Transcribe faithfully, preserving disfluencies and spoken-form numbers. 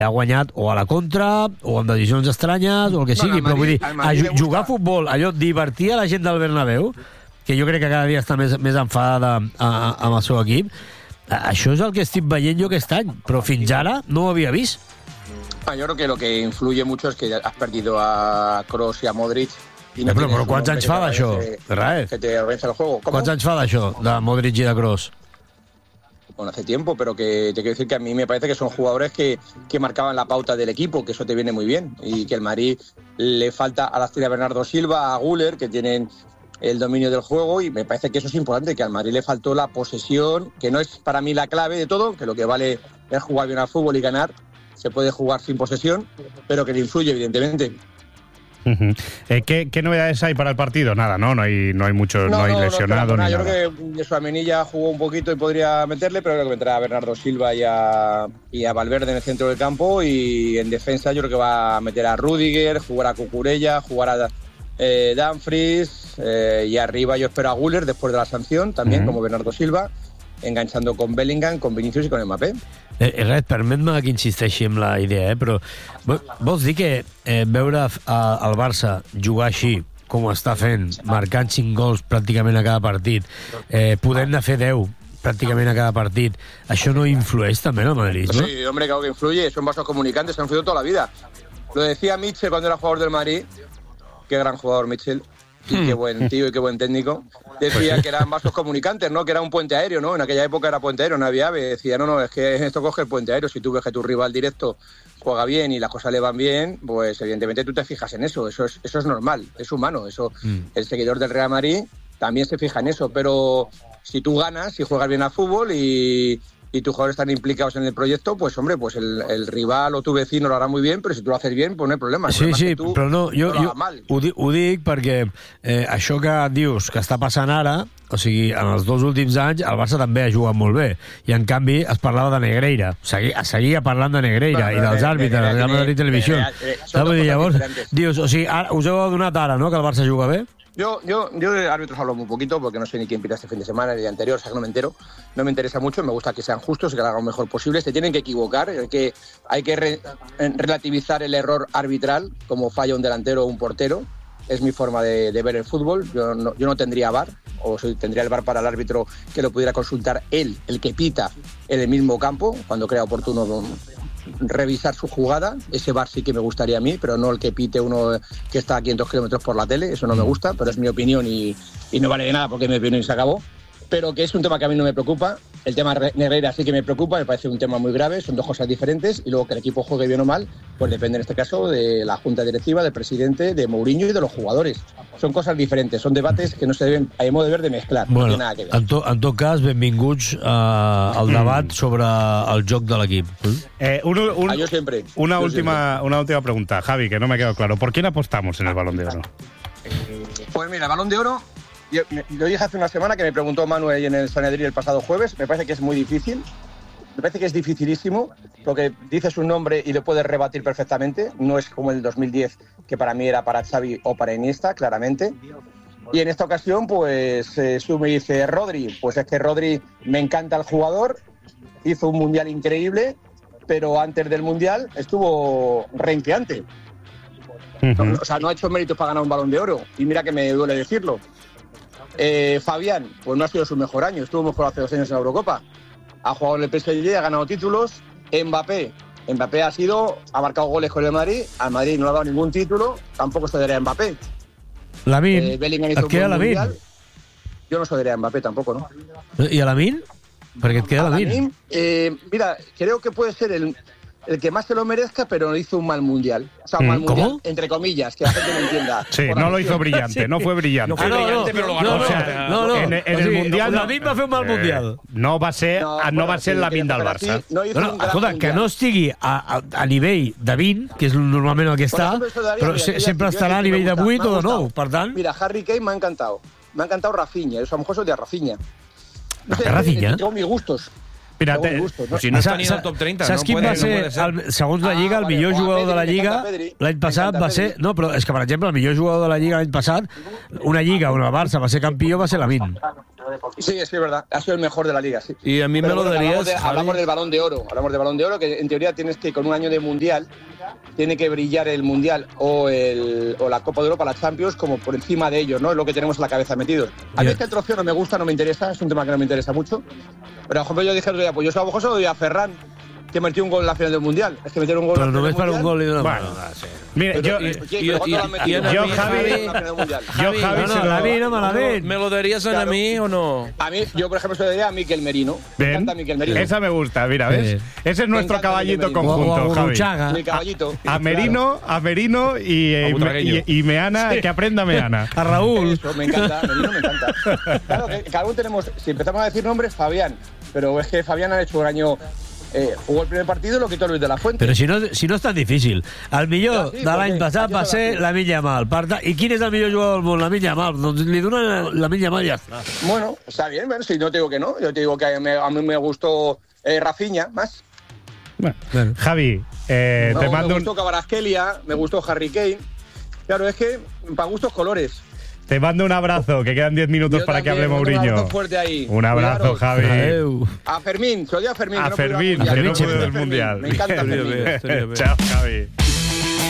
ha guanyat o a la contra o amb decisions estranyes o el que sigui, no, però vull dir, a jugar a futbol, allò, divertir a la gent del Bernabéu, que jo crec que cada dia està més, més enfadada amb el seu equip, això és el que estic veient jo aquest any, però fins ara no ho havia vist. Ah, yo creo que lo que influye mucho es que has perdido a Kroos y a Modric. I no, però, però quants anys fa d'això? Raez? Que te organiza el juego. ¿Cómo? ¿Cuántos años fa d'això, de Modric y de Kroos? Bueno, hace tiempo, pero que te quiero decir que a mí me parece que son jugadores que, que marcaban la pauta del equipo, que eso te viene muy bien, y que el Madrid le falta a la estrella Bernardo Silva, a Güler, que tienen el dominio del juego, y me parece que eso es importante, que al Madrid le faltó la posesión, que no es para mí la clave de todo, que lo que vale es jugar bien al fútbol y ganar, se puede jugar sin posesión, pero que le influye, evidentemente. Uh-huh. Eh, ¿qué, ¿Qué novedades hay para el partido? Nada, ¿no? No hay, no hay mucho, no, no hay lesionado no, no, ni yo nada. Yo creo que Tchouaméni ya jugó un poquito y podría meterle, pero creo que vendrá a Bernardo Silva y a, y a Valverde en el centro del campo, y en defensa yo creo que va a meter a Rüdiger, jugar a Cucurella, jugar a eh, Dumfries, eh, y arriba yo espero a Güler después de la sanción, también uh-huh. como Bernardo Silva, enganchando con Bellingham, con Vinicius i con Mbappé. Eh, res, permet-me que insisteixi en la idea, eh? Però vols dir que eh, veure a, al Barça jugar així, com ho està fent, marcant cinc gols pràcticament a cada partit, eh, podent-ne fer deu pràcticament a cada partit, això no influeix també en el madridisme? Sí, hombre, claro que influye, son vasos comunicantes, han influido toda la vida. Lo decía Mitchell cuando era jugador del Madrid, qué gran jugador Mitchell, y qué buen tío y qué buen técnico. Decía que eran vasos comunicantes, ¿no? Que era un puente aéreo, ¿no? En aquella época era puente aéreo, no había ave. Decía, no, no, es que esto coge el puente aéreo. Si tú ves que tu rival directo juega bien y las cosas le van bien, pues evidentemente tú te fijas en eso. Eso es, eso es normal, es humano. Eso, mm. El seguidor del Real Madrid también se fija en eso. Pero si tú ganas, si juegas bien al fútbol y... y tus jugadores están implicados en el proyecto, pues hombre, pues el, el rival o tu vecino lo hará muy bien, però si tu lo haces bien, pues no hay problema. El sí, problema sí, es que tu però no, jo, jo ho, di, ho dic perquè eh, això que dius que està passant ara, o sigui, en els dos últims anys el Barça també ha jugat molt bé, i en canvi es parlava de Negreira, seguia, seguia parlant de Negreira bueno, i dels àrbitres, de la Madrid Televisió. Llavors, dius, o sigui, ara, us heu adonat ara, no?, que el Barça juga bé? Yo, yo, yo de árbitros hablo muy poquito porque no sé ni quién pita este fin de semana ni el día anterior, o sea que no me entero, no me interesa mucho, me gusta que sean justos y que lo hagan lo mejor posible, se tienen que equivocar, hay que, hay que re, relativizar el error arbitral como falla un delantero o un portero, es mi forma de, de ver el fútbol, yo no, yo no tendría V A R, o si tendría el V A R para el árbitro que lo pudiera consultar él, el que pita en el mismo campo, cuando crea oportuno revisar su jugada, ese V A R sí que me gustaría a mí, pero no el que pite uno que está a quinientos kilómetros por la tele, eso no me gusta, pero es mi opinión y, y no vale de nada porque es mi opinión y se acabó, pero que es un tema que a mí no me preocupa. El tema Negreira sí que me preocupa, me parece un tema muy grave, son dos cosas diferentes, y luego que el equipo juegue bien o mal, pues depende en este caso de la junta directiva, del presidente, de Mourinho y de los jugadores. Son cosas diferentes, son debates que no se deben, a mi modo de ver, de mezclar, bueno, no tiene nada que ver. En, to, en tot cas, benvinguts uh, al debat sobre el joc de l'equip. Eh, un, un, ah, yo siempre. Una, yo última, siempre. una última pregunta, Javi, que no me ha quedado claro. ¿Por quién apostamos en el Balón de Oro? Pues mira, el Balón de Oro, yo, lo dije hace una semana que me preguntó Manuel en el Sanedrín el pasado jueves, me parece que es muy difícil, me parece que es dificilísimo, porque dices un nombre y lo puedes rebatir perfectamente, no es como el dos mil diez, que para mí era para Xavi o para Iniesta, claramente. Y en esta ocasión, pues, eh, tú me dices, Rodri, pues es que Rodri me encanta el jugador, hizo un mundial increíble, pero antes del mundial estuvo renqueante. Uh-huh. O sea, no ha hecho méritos para ganar un Balón de Oro, y mira que me duele decirlo. Eh, Fabián, pues no ha sido su mejor año, estuvo mejor hace dos años en la Eurocopa. Ha jugado en el P S G, ha ganado títulos. Mbappé, Mbappé ha sido, ha marcado goles con el Madrid, al Madrid no le ha dado ningún título, tampoco se daría a Mbappé. Lamin, eh, Bellingham hizo et queda un Lamin? mundial. Yo no se daría a Mbappé tampoco, ¿no? ¿Y a Lamin? Perquè et queda Lamin. Lamin, eh, mira, creo que puede ser el, el que más se lo merezca, pero hizo un mal mundial. O sea, un mal ¿Cómo? mundial, entre comillas, que la gente no entienda. Sí, no lo hizo brillante, sí. no fue brillante. No fue Ah, no, brillante, no, pero lo ganó. no, o sea, no, no. En, en o el sigui, Mundial... Lamin va fer un mal eh, mundial. No va ser, no, no, no va ser sí, Lamin del pero Barça. sí, no hizo No, no, un gran escolta, mundial. que no estigui a, a, a nivell de vint, que és normalment el que està, Por ejemplo, però mira, se, mira, sempre mira, estarà a mira, nivell de me gusta, vuit me ha o de nou. gustado. Per tant, Mira, Harry Kane me ha encantado. Me ha encantado Rafinha, eso a lo mejor es de Rafinha. No sé, Rafinha? tengo mis gustos. Mira, Tengo mis te, gustos, ¿no? Si no està Sa- ni en sa- el top trenta, saps no quin puede, va no ser, puede ser. el, segons la Lliga, Ah, el vale, millor o a jugador de la Pedri, Lliga m'encanta Pedri, l'any passat m'encanta va ser... Pedri. No, però és que, per exemple, el millor jugador de la Lliga l'any passat, una Lliga on el Barça va ser campió, va ser Lamin. Sí, sí, es verdad. Ha sido el mejor de la liga, sí. Y a mí Pero me lo bueno, darías, hablamos, de, Javi. hablamos del Balón de Oro. Hablamos del Balón de Oro, que en teoría tienes que, con un año de Mundial, tiene que brillar el Mundial o, el, o la Copa de Europa, la Champions, como por encima de ellos, ¿no? Es lo que tenemos en la cabeza metidos. A mí este trofeo no me gusta, no me interesa, es un tema que no me interesa mucho. Pero, por ejemplo, yo dije el otro día, pues yo a lo mejor se lo doy a Ferran, que metió un gol en la final del Mundial. Es que meter un gol Pero en la no final es para del un Mundial. gol y una Bueno, mano. Ah, sí. Mira, Pero, yo, y- Oye, y- pero ¿cuándo y- lo han metido? y- yo, y- Javi, en la final del Mundial. yo, Javi, no, se no, lo- la vi, no me la vi. ¿Me lo darías a Claro. mí o no? A mí, yo, por ejemplo, se lo daría a Mikel Merino. Me Ven, encanta Mikel Merino. esa me gusta, mira, ¿ves? Sí. Ese es nuestro encanta caballito Miguel Merino. O, o a conjunto, Javi. Gurruchaga. Mi caballito. A Merino, a Merino y, eh, A Butragueño. y, y Meana, que aprenda Meana. A Raúl. Eso, me encanta, Merino me encanta. Claro, que cada uno tenemos, si empezamos a decir nombres, Fabián. Pero es que Fabián ha hecho un año, eh, jugó el primer partido y lo quitó Luis de la Fuente. Però si no, si no és tan difícil. El millor Ja, sí, de l'any perquè passat aquí va se ser la- Lamine Yamal. Per tant, I quin és el millor jugador del món? Lamine Yamal. Doncs li donen Lamine Yamal i ja està. Bueno, está bien, bueno, si no te digo que no. Yo te digo que me- a mí me gustó eh, Rafinha más. Bueno, Bueno. Javi, eh, No, te me mando un, gustó Kvaratskhelia, me gustó Harry Kane. Claro, es que para gustos colores. te mando un abrazo, que quedan diez minutos Yo para que hable también, un Mourinho. abrazo fuerte ahí. Un abrazo, Cuidaros. Javi. Adéu. A Fermín, se lo digo a Fermín. A que no pudo ir al Fermín, Mundial. que no Fermín puede del Fermín, Mundial. Me encanta Estaría Fermín. bé, estaria bé. Chao, Javi.